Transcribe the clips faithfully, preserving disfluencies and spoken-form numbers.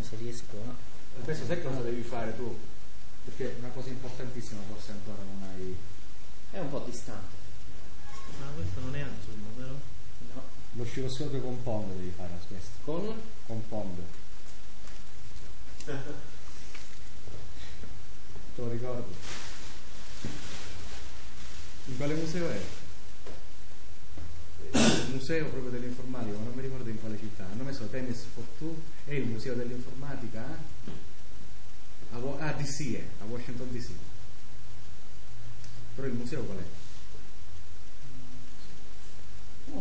se riesco a... Questo sai cosa devi fare tu? Perché è una cosa importantissima, forse ancora non hai... È un po' distante. Ma questo non è Zoom, vero? No. L'oscilloscopio con Pond devi fare a questo. Con? Con Pond. Te lo ricordi? In quale museo è? Il museo proprio dell'informatica, ma non mi ricordo in quale città. Hanno messo Tennis for Two e il museo dell'informatica eh? a, Wa- ah, D C è, a Washington D C. Però il museo qual è? Oh.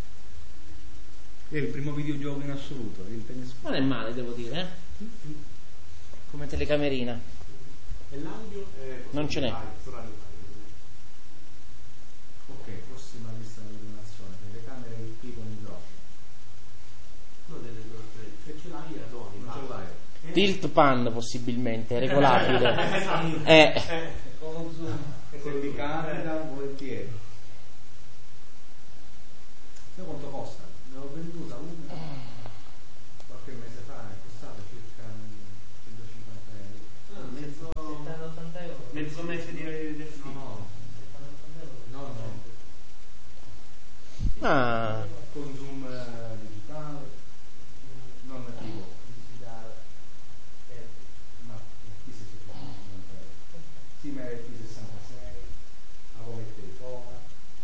È il primo videogioco in assoluto, il Tennis for Non è male, devo dire, eh? Come telecamerina. E l'audio? È Non ce n'è. Ok, prossima lista di illuminazione, telecamere il P con microfono. Non è del se ce l'hai a doni, Non ce l'hai. Eh? Tilt pan possibilmente, regolabile. eh. Con zoom. Se vi capita, volentieri. Sai quanto costa? Ne ho venduta una qualche mese fa, è costata circa centocinquanta euro. Ah, mezzo, settanta ottanta euro. mezzo mese di del No, no, settanta ottanta euro. no, no. Ah, Con zoom eh, digitale, non nativo, Digitale. Eh, ma T sessantacinque euro. Sì, ma è T sessantasei, la può mettere fuori.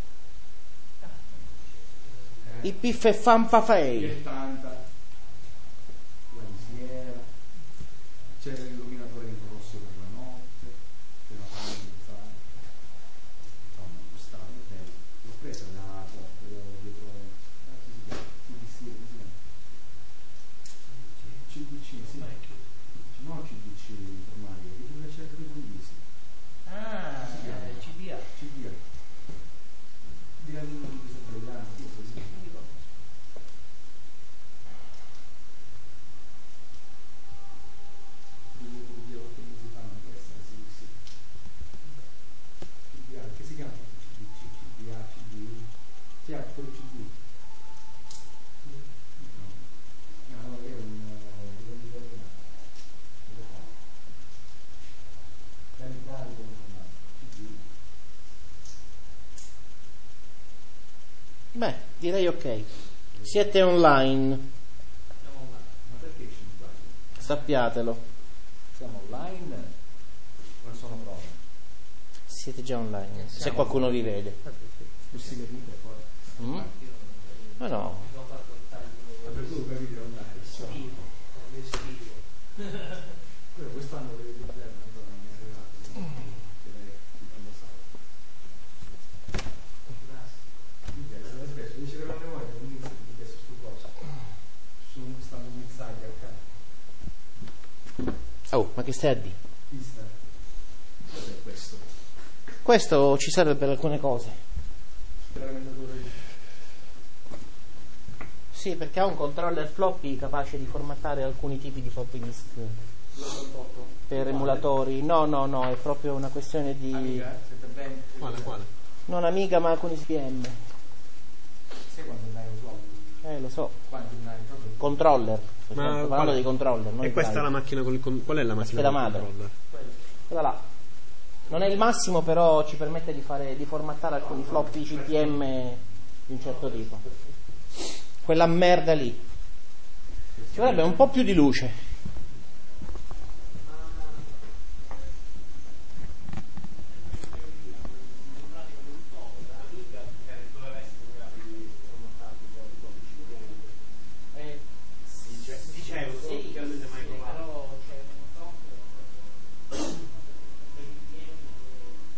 i piff e fanfafei. ottanta, la visiera, c'è l'illuminatore infrarosso per la notte, c'è la parte di fare. Insomma, costava bello. L'ho presa da quello dietro C D C, C D C, sì. No, C D C informatica, che dove c'è il condivisi. Ah, Sì, C D A. C D A. Di la di sorveglianza, così. Che si chiama C D C, C D A, C D U, si ha pure C D U. No, no, è un Beh, direi ok. Siete online, Ma perché cinque? sappiatelo. Siamo online o sono prove? Siete già online, se qualcuno vi vede. Si capite poi. Mm? Ma no. Vabbè, tu capite online. Schifo, è schifo. Quello quest'anno per il interno ancora non è arrivato. Che lei tutto lo sa. Spesso dice che non ne vuoi un inizio di questo su cosa. Su stanno iniziati a Oh, ma che stai a dire? pista. Cos'è questo? Questo ci serve per alcune cose. Implementatore di... Sì, perché ha un controller floppy capace di formattare alcuni tipi di floppy disk per emulatori. No, no, no, è proprio una questione di... Amiga, siete ben... Quale, quale? Non Amiga, ma con I S B M. Sai quando andai a usuale? Eh, lo so. Quando andai proprio... Controller. Sto Ma parlando qual- di controller. Non E di questa è drive. la macchina con il con- qual è la macchina scheda con il madre. controller? Quella là. Non è il massimo, però ci permette di fare di formattare alcuni floppy C P M di un certo tipo. Quella merda lì. Ci vorrebbe un po' più di luce.